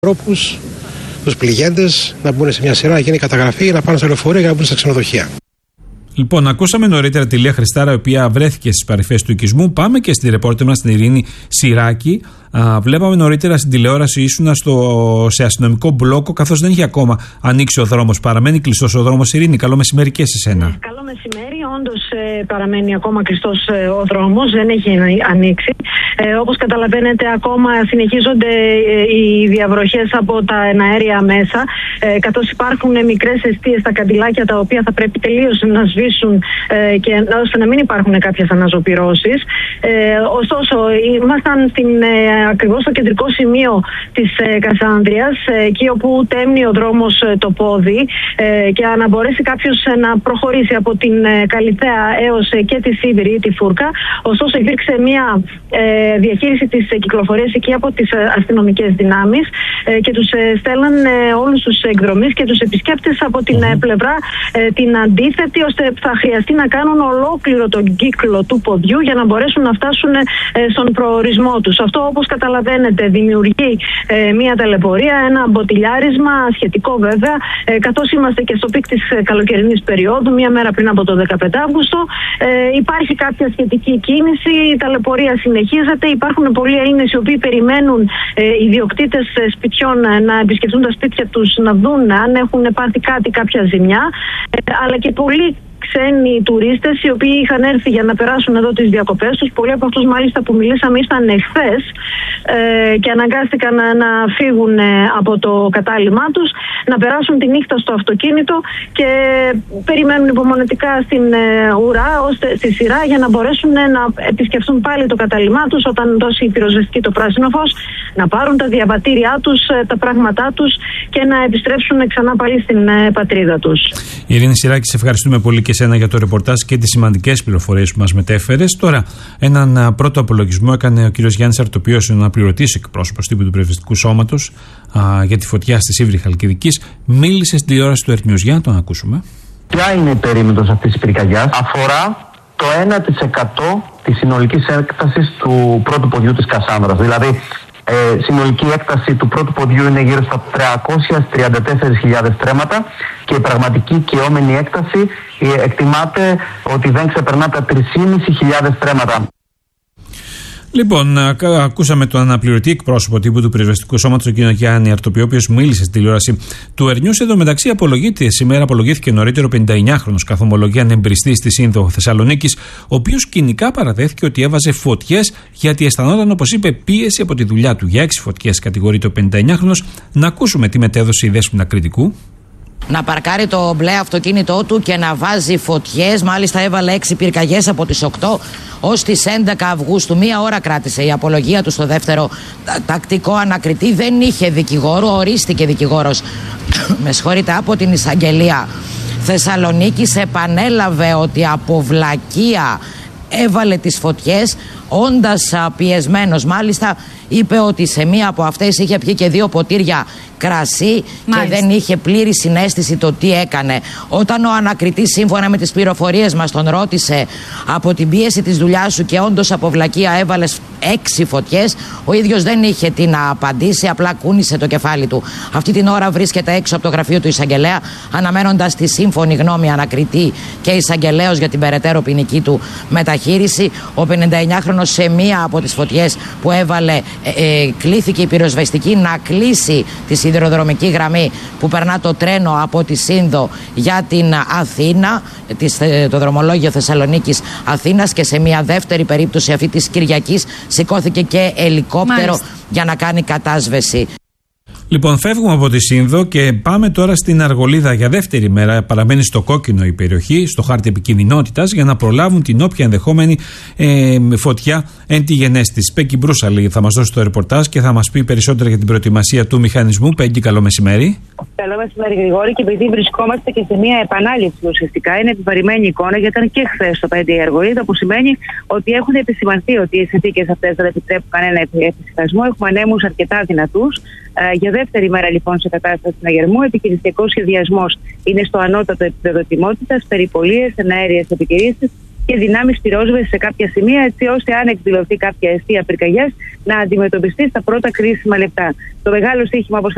ανθρώπους, τους πληγέντες, να μπουν σε μια σειρά, να γίνει καταγραφή, να πάνε στο λεωφορείο για να μπουν στα ξενοδοχεία. Λοιπόν, ακούσαμε νωρίτερα τη Λία Χριστάρα, η οποία βρέθηκε στις παρυφές του οικισμού. Πάμε και στη ρεπόρτερ μας, την Ειρήνη Σειράκη. Βλέπαμε νωρίτερα στην τηλεόραση, ήσουνα σε αστυνομικό μπλόκο, καθώς δεν είχε ακόμα ανοίξει ο δρόμος. Παραμένει κλειστός ο δρόμος, Ειρήνη. Καλό μεσημέρι και σε σένα. Καλό μεσημέρι. Όντως παραμένει ακόμα κλειστός ο δρόμος, δεν έχει ανοίξει. Όπως καταλαβαίνετε, ακόμα συνεχίζονται οι διαβροχές από τα εναέρια μέσα, καθώς υπάρχουν μικρές εστίες στα καντιλάκια, τα οποία θα πρέπει τελείως να σβήσουν και ώστε να μην υπάρχουν κάποιες αναζωπυρώσεις. Ωστόσο, ήμασταν ακριβώς στο κεντρικό σημείο της Κασάνδριας, εκεί όπου τέμνει ο δρόμος το πόδι, και να μπορέσει κάποιος να προχωρήσει από την Καλιθέα έως και τη Σίδηρη ή τη Φούρκα. Ωστόσο, υπήρξε μια διαχείριση της κυκλοφορίας εκεί από τις αστυνομικές δυνάμεις και τους στέλναν όλους τους εκδρομείς και τους επισκέπτες από την πλευρά την αντίθετη, ώστε θα χρειαστεί να κάνουν ολόκληρο τον κύκλο του ποδιού για να μπορέσουν να φτάσουν στον προορισμό τους. Αυτό, όπως καταλαβαίνετε, δημιουργεί μια ταλαιπωρία, ένα μποτιλιάρισμα σχετικό βέβαια, καθώς είμαστε και στο πικ της καλοκαιρινής περίοδου, μία μέρα πριν από το 15 Αύγουστο. Υπάρχει κάποια σχετική κίνηση, η ταλαιπωρία συνεχίζεται. Υπάρχουν πολλοί Έλληνες οι οποίοι περιμένουν ιδιοκτήτες σπιτιών να επισκεφτούν τα σπίτια τους, να δουν αν έχουν πάθει κάποια ζημιά, αλλά και πολλοί ξένοι τουρίστες οι οποίοι είχαν έρθει για να περάσουν εδώ τις διακοπές τους. Πολλοί από αυτούς μάλιστα που μιλήσαμε ήρθαν εχθές και αναγκάστηκαν να φύγουν από το κατάλημά τους, να περάσουν τη νύχτα στο αυτοκίνητο και περιμένουν υπομονετικά στην ουρά, στη σειρά, για να μπορέσουν να επισκεφθούν πάλι το κατάλημά τους όταν δώσει η πυροσβεστική το πράσινο φως, να πάρουν τα διαβατήριά τους, τα πράγματά τους και να επιστρέψουν ξανά πάλι στην πατρίδα τους. Ειρήνη Σειράκη, σε ευχαριστούμε πολύ και εσένα για το ρεπορτάζ και τις σημαντικές πληροφορίες που μας μετέφερες. Τώρα, έναν πρώτο απολογισμό έκανε ο κ. Γιάννης Αρτοπίος, ο αναπληρωτής εκπρόσωπος τύπου του Πυροσβεστικού Σώματος, για τη φωτιά στη Σίβρη Χαλκιδικής. Μίλησε στην τηλεόραση του Ερτ News. Για να τον ακούσουμε. Ποια είναι η περίμετρος αυτής της πυρκαγιάς? Αφορά το 1% της συνολικής έκτασης του πρώτου ποδιού της Κασάνδρας. Δηλαδή, συνολική έκταση του πρώτου ποδιού είναι γύρω στα 334.000 στρέμματα και η πραγματική καιόμενη έκταση εκτιμάται ότι δεν ξεπερνά τα 3.500 στρέμματα. Λοιπόν, ακούσαμε τον αναπληρωτή εκπρόσωπο τύπου του Πυροσβεστικού Σώματος, τον κ. Γιάννη Αρτοπιό, ο οποίος μίλησε στη τηλεόραση του Ερτ News. Εδώ μεταξύ σήμερα απολογήθηκε νωρίτερο 59χρονος καθομολογία ανεμπριστής στη Σύνδο Θεσσαλονίκης, ο οποίος κοινικά παραδέχθηκε ότι έβαζε φωτιές γιατί αισθανόταν, όπως είπε, πίεση από τη δουλειά του. Για 6 φωτιές κατηγορείται ο 59χρονος. Να ακούσουμε τι μετέδωσε η Δέσποινα Κρητικού. Να παρκάρει το μπλε αυτοκίνητό του και να βάζει φωτιές. Μάλιστα έβαλε 6 πυρκαγιές από τις 8 ως τις 11 Αυγούστου. 1 ώρα κράτησε η απολογία του στο δεύτερο τακτικό ανακριτή. Δεν είχε δικηγόρο, ορίστηκε δικηγόρος με συγχωρείτε, από την Εισαγγελία Θεσσαλονίκης. Επανέλαβε ότι από βλακεία έβαλε τις φωτιές, όντας πιεσμένος. Μάλιστα είπε ότι σε μία από αυτές είχε πιει και 2 ποτήρια κρασί. Μάλιστα. Και δεν είχε πλήρη συναίσθηση το τι έκανε. Όταν ο ανακριτής, σύμφωνα με τις πληροφορίες μας, τον ρώτησε από την πίεση της δουλειάς σου και όντως από βλακεία έβαλες 6 φωτιές, ο ίδιος δεν είχε τι να απαντήσει, απλά κούνησε το κεφάλι του. Αυτή την ώρα βρίσκεται έξω από το γραφείο του Εισαγγελέα, αναμένοντας τη σύμφωνη γνώμη ανακριτή και εισαγγελέως για την περαιτέρω ποινική του μεταχείριση. Ο 59χρονος σε μία από τις φωτιές που έβαλε κλήθηκε η πυροσβεστική να κλείσει τη σιδηροδρομική γραμμή που περνά το τρένο από τη Σύνδο για την Αθήνα, το δρομολόγιο Θεσσαλονίκης Αθήνας, και σε μια δεύτερη περίπτωση αυτή της Κυριακής σηκώθηκε και ελικόπτερο. Μάλιστα. Για να κάνει κατάσβεση. Λοιπόν, φεύγουμε από τη Σύνδο και πάμε τώρα στην Αργολίδα για δεύτερη μέρα. Παραμένει στο κόκκινο η περιοχή, στο χάρτη επικινδυνότητας, για να προλάβουν την όποια ενδεχόμενη φωτιά εν τη γενέστη. Πέγγι Μπρούσαλη θα μας δώσει το ρεπορτάζ και θα μας πει περισσότερα για την προετοιμασία του μηχανισμού. Πέγγι, καλό μεσημέρι. Καλό μεσημέρι, Γρηγόρη. Και επειδή βρισκόμαστε και σε μια επανάληψη ουσιαστικά, είναι επιβαρημένη εικόνα, γιατί ήταν και χθες το 5 η Αργολίδα, που σημαίνει ότι έχουν επισημανθεί ότι οι συνθήκες αυτές δεν επιτρέπουν κανένα εφησυχασμό. Έχουμε ανέμους αρκετά δυνατούς. Για δεύτερη μέρα λοιπόν σε κατάσταση συναγερμού, επικοινωνιακός σχεδιασμός είναι στο ανώτατο επίπεδο ετοιμότητας, περιπολίες, εναέριες επικοινωνίες και δυνάμεις πυρόσβεσης σε κάποια σημεία, έτσι ώστε αν εκδηλωθεί κάποια αιστεία πυρκαγιάς να αντιμετωπιστεί στα πρώτα κρίσιμα λεπτά. Το μεγάλο στοίχημα, όπως